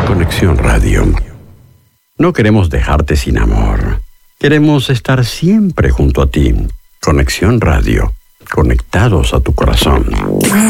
Conexión Radio. No queremos dejarte sin amor. Queremos estar siempre junto a ti. Conexión Radio. Conectados a tu corazón.